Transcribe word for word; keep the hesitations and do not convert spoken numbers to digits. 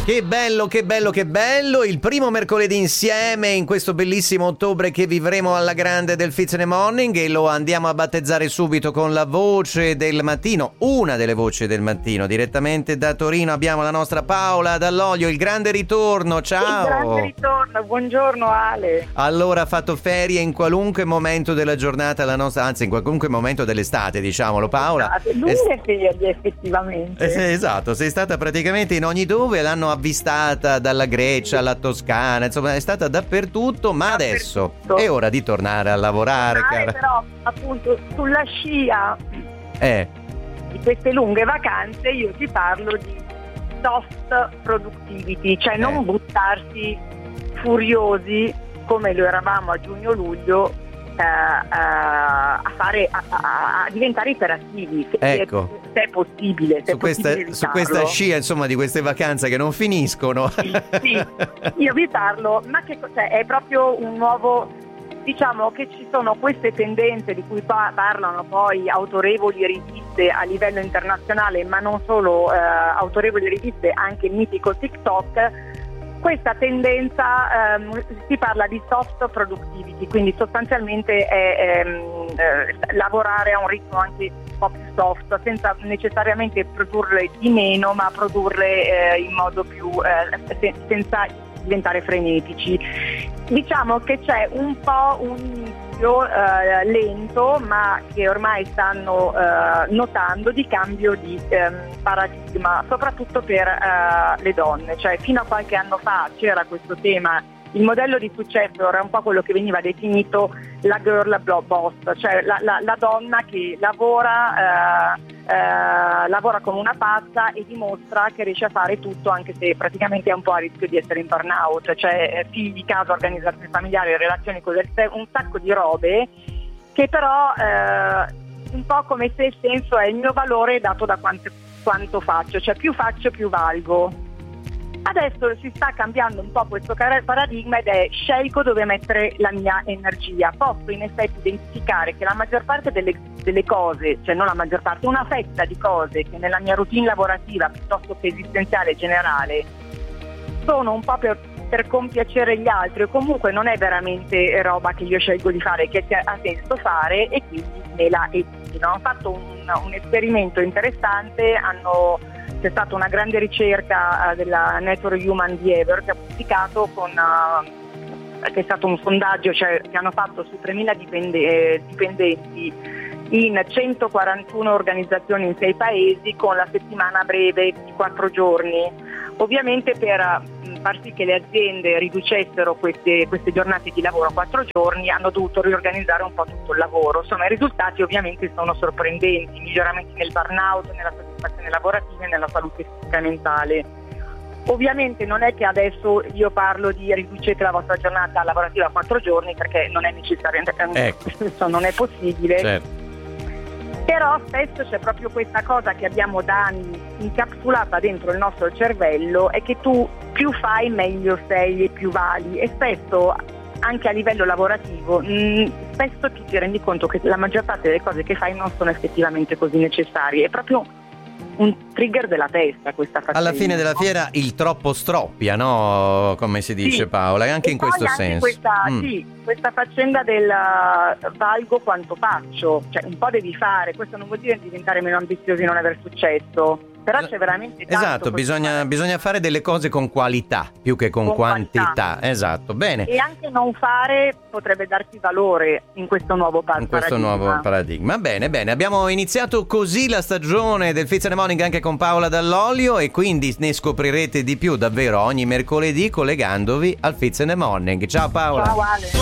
Che bello, che bello, che bello. Il primo mercoledì insieme in questo bellissimo ottobre che vivremo alla grande del Fizz in the Morning, e lo andiamo a battezzare subito con la voce del mattino, una delle voci del mattino. Direttamente da Torino abbiamo la nostra Paola Dall'Olio, il grande ritorno. Ciao. Il grande ritorno, buongiorno Ale. Allora, ha fatto ferie in qualunque momento della giornata, la nostra, anzi in qualunque momento dell'estate, diciamo, Paola. Lunghe ferie effettivamente. Eh, esatto, sei stata praticamente in ogni dove, l'hanno avvistata dalla Grecia alla Toscana, insomma è stata dappertutto, ma dappertutto. Adesso è ora di tornare a lavorare, tornare, cara. Però appunto sulla scia eh. di queste lunghe vacanze io ti parlo di soft productivity, cioè non eh. buttarsi furiosi come lo eravamo a giugno-luglio Uh, uh, a fare a, a, a diventare iperattivi, se, ecco. se, se è possibile, se su, è questa, possibile su questa scia, insomma, di queste vacanze che non finiscono. Sì, sì. Io vi parlo, ma che cioè, è proprio un nuovo, diciamo che ci sono queste tendenze di cui pa- parlano poi autorevoli riviste a livello internazionale, ma non solo uh, autorevoli riviste, anche il mitico TikTok. Questa tendenza, ehm, si parla di soft productivity, quindi sostanzialmente è ehm, eh, lavorare a un ritmo anche un po' più soft, senza necessariamente produrre di meno, ma produrre eh, in modo più eh, se- senza diventare frenetici. Diciamo che c'è un po' un inizio eh, lento, ma che ormai stanno eh, notando, di cambio di ehm, paradigma, soprattutto per eh, le donne. Cioè fino a qualche anno fa c'era questo tema, il modello di successo era un po' quello che veniva definito la girl boss, cioè la, la, la donna che lavora eh, eh, lavora come una pazza e dimostra che riesce a fare tutto, anche se praticamente è un po' a rischio di essere in burnout, cioè figli, casa, organizzazione familiare, relazioni con un sacco di robe che però eh, un po' come se il senso è il mio valore è dato da quanto, quanto faccio, cioè più faccio più valgo. Adesso si sta cambiando un po' questo paradigma ed è scelgo dove mettere la mia energia. Posso in effetti identificare che la maggior parte delle, delle cose, cioè non la maggior parte, una fetta di cose che nella mia routine lavorativa piuttosto che esistenziale e generale sono un po' per, per compiacere gli altri, o comunque non è veramente roba che io scelgo di fare, che ha senso fare, e quindi me la elimino. Hanno fatto un, un esperimento interessante, hanno c'è stata una grande ricerca uh, della Network Human Behavior che ha pubblicato con uh, che è stato un sondaggio, cioè, che hanno fatto su tremila dipende- eh, dipendenti in centoquarantuno organizzazioni in sei paesi, con la settimana breve di quattro giorni. Ovviamente per uh, far sì che le aziende riducessero queste, queste giornate di lavoro a quattro giorni hanno dovuto riorganizzare un po' tutto il lavoro. Insomma, i risultati ovviamente sono sorprendenti: miglioramenti nel burnout, nella soddisfazione lavorativa e nella salute fisica e mentale. Ovviamente non è che adesso io parlo di riducete la vostra giornata lavorativa a quattro giorni, perché non è necessariamente, ecco. non è possibile. Certo. Però spesso c'è proprio questa cosa che abbiamo da anni incapsulata dentro il nostro cervello, è che tu più fai meglio sei e più vali, e spesso anche a livello lavorativo mh, spesso tu ti rendi conto che la maggior parte delle cose che fai non sono effettivamente così necessarie. È proprio un trigger della testa questa faccenda. Alla fine della fiera il troppo stroppia, no? Come si dice, sì. Paola, e anche e in questo anche senso. Questa, mm. sì, questa faccenda del uh, valgo quanto faccio, cioè un po' devi fare, questo non vuol dire diventare meno ambiziosi e non aver successo, però c'è veramente tanto. Esatto, bisogna, bisogna fare delle cose con qualità più che con, con quantità. Qualità. Esatto, bene. E anche non fare potrebbe darti valore in questo nuovo par- in questo paradigma. nuovo paradigma. Bene, bene, abbiamo iniziato così la stagione del Fizz in the Morning anche con Paola Dall'Olio, e quindi ne scoprirete di più davvero ogni mercoledì collegandovi al Fizz in the Morning. Ciao Paola. Ciao Ale.